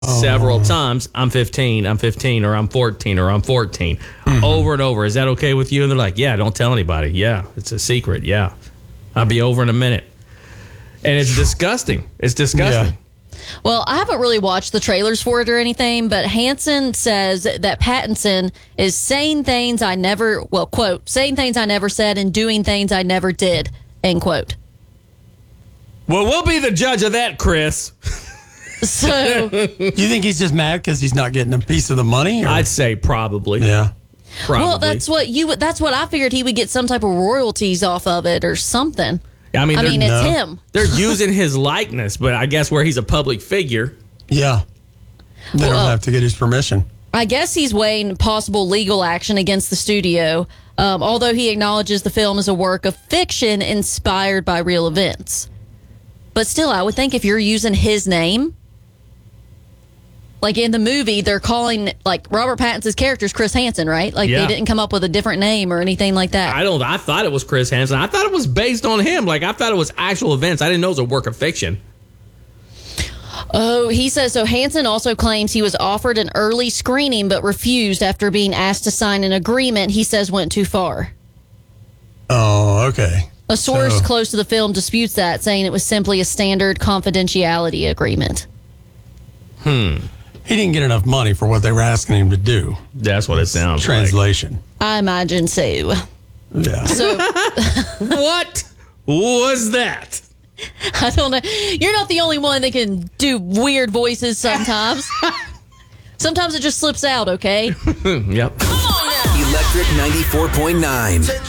several times, I'm 15, or I'm 14, or I'm 14, over and over. Is that okay with you? And they're like, yeah, don't tell anybody. Yeah, it's a secret. Yeah, I'll be over in a minute. And it's disgusting. It's disgusting. Yeah. Well, I haven't really watched the trailers for it or anything, but Hansen says that Pattinson is saying things I never, well, quote, saying things I never said and doing things I never did, end quote. Well, we'll be the judge of that, Chris. So, you think he's just mad because he's not getting a piece of the money? Or? I'd say probably. Yeah. Probably. Well, that's what I figured he would get some type of royalties off of it or something. I mean, it's him. They're using his likeness, but I guess where he's a public figure. Yeah. They don't have to get his permission. I guess he's weighing possible legal action against the studio, although he acknowledges the film is a work of fiction inspired by real events. But still, I would think if you're using his name, like in the movie, they're calling, like, Robert Pattinson's character is Chris Hansen, right? Like, They didn't come up with a different name or anything like that. I thought it was Chris Hansen. I thought it was based on him. Like, I thought it was actual events. I didn't know it was a work of fiction. Oh, he says, so Hansen also claims he was offered an early screening but refused after being asked to sign an agreement he says went too far. Oh, okay. A source close to the film disputes that, saying it was simply a standard confidentiality agreement. He didn't get enough money for what they were asking him to do. That's what it sounds Translation. Like. I imagine so. Yeah. So, what was that? I don't know. You're not the only one that can do weird voices sometimes. Sometimes it just slips out, okay? Yep. Electric 94.9.